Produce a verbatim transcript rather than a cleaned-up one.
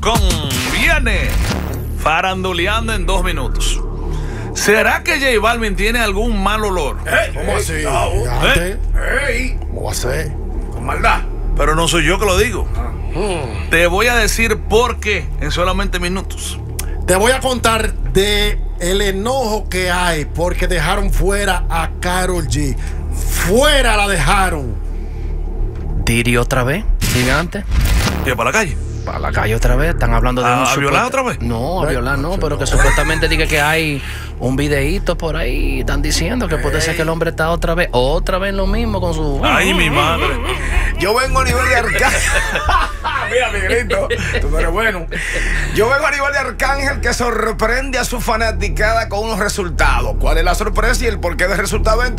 con Viene faranduleando en dos minutos. ¿Será que J Balvin tiene algún mal olor? ¿Eh? ¿Cómo así? ¿Eh? Hey. ¿Cómo va a ser? Con maldad. Pero no soy yo que lo digo. Ah. Hmm. Te voy a decir por qué en solamente minutos. Te voy a contar de el enojo que hay porque dejaron fuera a Karol G. Fuera la dejaron. Diri otra vez, gigante. ¿Qué, para la calle? Para la calle otra vez, están hablando de ¿A- un a supuesto- violar otra vez? No, a Ay, violar no, macho, pero no. que supuestamente diga que hay un videíto por ahí, están diciendo que puede ser que el hombre está otra vez, otra vez lo mismo con su... Ay, mi madre. Yo vengo a nivel de Arcángel. Mira, Miguelito, tú no eres bueno. Yo vengo a nivel de Arcángel que sorprende a su fanaticada con unos resultados. ¿Cuál es la sorpresa y el porqué del resultado?